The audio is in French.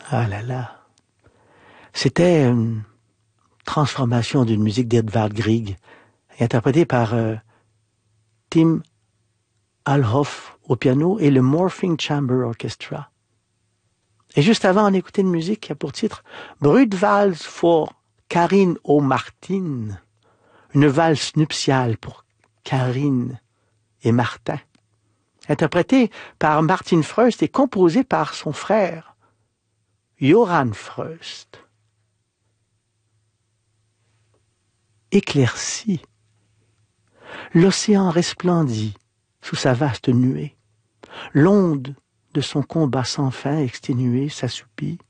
Ah là là. C'était une transformation d'une musique d'Edvard Grieg, interprétée par Tim Alhoff au piano et le Morphing Chamber Orchestra. Et juste avant, on écoutait une musique qui a pour titre Brudvalse for Karin och Martin, une valse nuptiale pour Karine et Martin, interprétée par Martin Freust et composée par son frère, Johann Freust. Éclairci, l'océan resplendit sous sa vaste nuée. L'onde de son combat sans fin exténué s'assoupit